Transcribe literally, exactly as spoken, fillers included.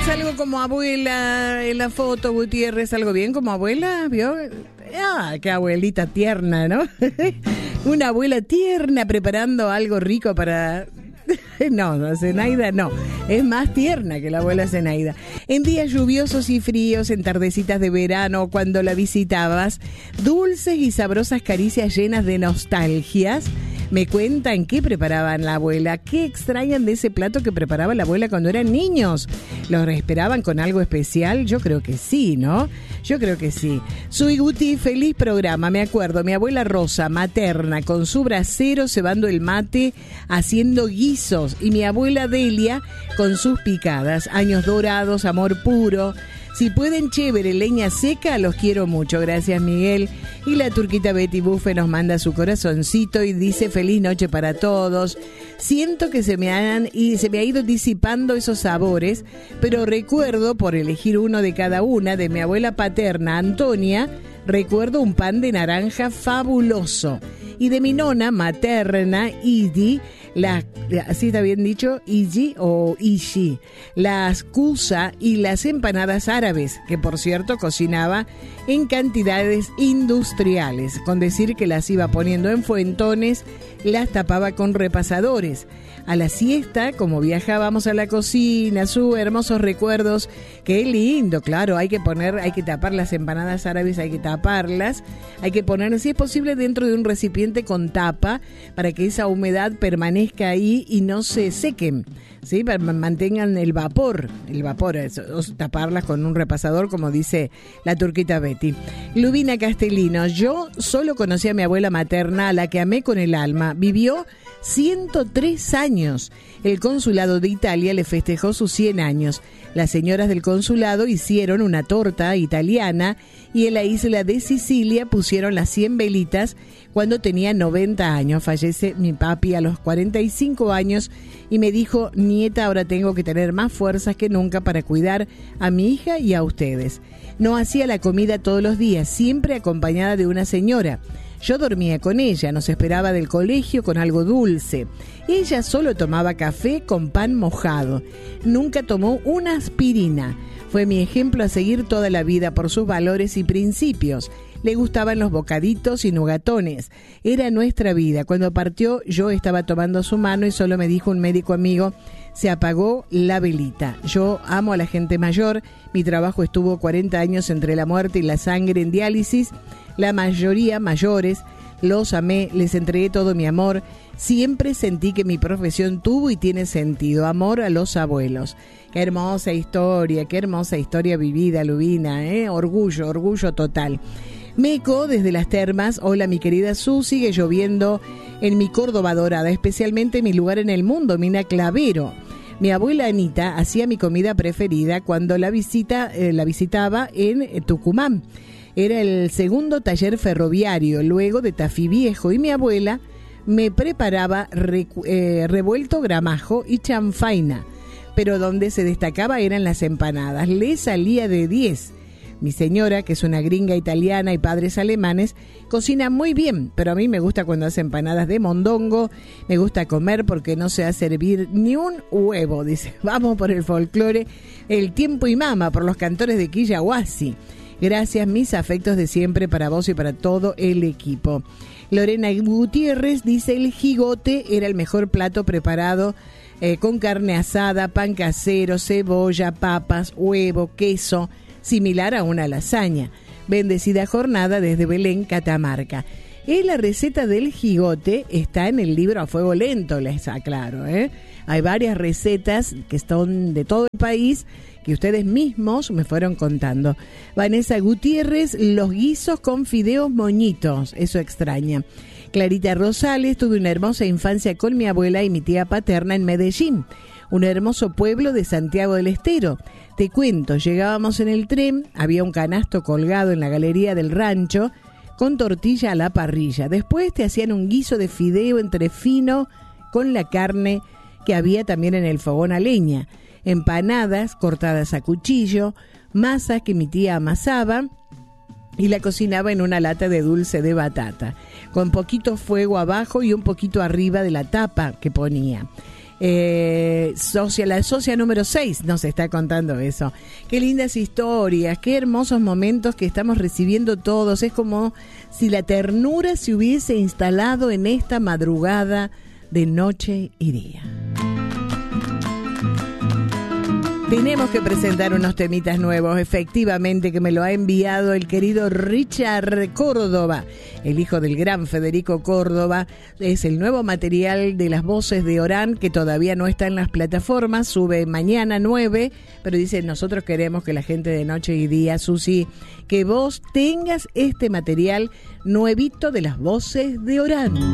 Salgo como abuela en la foto, Gutiérrez. ¿Salgo bien como abuela? ¿Vio? Ah, qué abuelita tierna, ¿no? Una abuela tierna preparando algo rico para... No, no, Zenaida no, es más tierna que la abuela Zenaida. En días lluviosos y fríos, en tardecitas de verano, cuando la visitabas, dulces y sabrosas caricias llenas de nostalgias, me cuentan qué preparaban la abuela, qué extrañan de ese plato que preparaba la abuela cuando eran niños. ¿Los esperaban con algo especial? Yo creo que sí, ¿no? Yo creo que sí. Soy Guti, feliz programa. Me acuerdo, mi abuela Rosa, materna, con su brasero cebando el mate, haciendo guisos. Y mi abuela Delia, con sus picadas. Años dorados, amor puro. Si pueden, chévere, leña seca, los quiero mucho. Gracias, Miguel. Y la turquita Betty Buffe nos manda su corazoncito y dice feliz noche para todos. Siento que se me han y se me ha ido disipando esos sabores, pero recuerdo, por elegir uno de cada una, de mi abuela paterna, Antonia, recuerdo un pan de naranja fabuloso. Y de mi nona materna, Idi, la, así está bien dicho, Iji o Ishi, las kusa y las empanadas árabes, que por cierto cocinaba en cantidades industriales, con decir que las iba poniendo en fuentones, las tapaba con repasadores. A la siesta, como viajábamos a la cocina, sus hermosos recuerdos. Qué lindo, claro, hay que poner, hay que tapar las empanadas árabes, hay que taparlas, hay que poner, si es posible, dentro de un recipiente con tapa, para que esa humedad permanezca ahí y no se sequen, ¿sí? Para que mantengan el vapor, el vapor, eso, o taparlas con un repasador, como dice la turquita Betty. Lubina Castellino, yo solo conocí a mi abuela materna, a la que amé con el alma. Vivió ciento tres años. El consulado de Italia le festejó sus cien años. Las señoras del consulado hicieron una torta italiana y en la isla de Sicilia pusieron las cien velitas cuando tenía noventa años. Fallece mi papi a los cuarenta y cinco años y me dijo, nieta, ahora tengo que tener más fuerzas que nunca para cuidar a mi hija y a ustedes. No hacía la comida todos los días, siempre acompañada de una señora. Yo dormía con ella, nos esperaba del colegio con algo dulce. Ella solo tomaba café con pan mojado. Nunca tomó una aspirina. Fue mi ejemplo a seguir toda la vida por sus valores y principios. Le gustaban los bocaditos y nugatones. Era nuestra vida. Cuando partió, yo estaba tomando su mano y solo me dijo un médico amigo, se apagó la velita. Yo amo a la gente mayor. Mi trabajo estuvo cuarenta años entre la muerte y la sangre en diálisis. La mayoría mayores, los amé, les entregué todo mi amor. Siempre sentí que mi profesión tuvo y tiene sentido. Amor a los abuelos. Qué hermosa historia, qué hermosa historia vivida, Lubina, ¿eh? Orgullo, orgullo total. Meco, desde las termas, hola mi querida Su, sigue lloviendo en mi Córdoba dorada, especialmente mi lugar en el mundo, Mina Clavero. Mi abuela Anita hacía mi comida preferida cuando la, visita, eh, la visitaba en eh, Tucumán. Era el segundo taller ferroviario, luego de Tafí Viejo, y mi abuela me preparaba re, eh, revuelto gramajo y chanfaina, pero donde se destacaba eran las empanadas. Le salía de diez. Mi señora, que es una gringa italiana y padres alemanes, cocina muy bien, pero a mí me gusta cuando hace empanadas de mondongo, me gusta comer porque no se hace servir ni un huevo, dice. Vamos por el folclore, el tiempo y mama, por los cantores de Quillahuasi. Gracias, mis afectos de siempre para vos y para todo el equipo. Lorena Gutiérrez dice, el jigote era el mejor plato preparado eh, con carne asada, pan casero, cebolla, papas, huevo, queso, similar a una lasaña. Bendecida jornada desde Belén, Catamarca. Y la receta del jigote está en el libro A Fuego Lento, les aclaro, ¿eh? Hay varias recetas que son de todo el país que ustedes mismos me fueron contando. Vanessa Gutiérrez, los guisos con fideos moñitos, eso extraña. Clarita Rosales, tuve una hermosa infancia con mi abuela y mi tía paterna en Medellín, un hermoso pueblo de Santiago del Estero. Te cuento, llegábamos en el tren, había un canasto colgado en la galería del rancho con tortilla a la parrilla. Después te hacían un guiso de fideo entre fino con la carne que había también en el fogón a leña. Empanadas cortadas a cuchillo, masas que mi tía amasaba y la cocinaba en una lata de dulce de batata, con poquito fuego abajo y un poquito arriba de la tapa que ponía. Eh, socia, la socia número seis nos está contando eso. Qué lindas historias, qué hermosos momentos que estamos recibiendo todos. Es como si la ternura se hubiese instalado en esta madrugada de noche y día. Tenemos que presentar unos temitas nuevos, efectivamente, que me lo ha enviado el querido Richard Córdoba, el hijo del gran Federico Córdoba. Es el nuevo material de las voces de Orán, que todavía no está en las plataformas, sube mañana nueve, pero dice, nosotros queremos que la gente de noche y día, Susi, que vos tengas este material nuevito de las voces de Orán.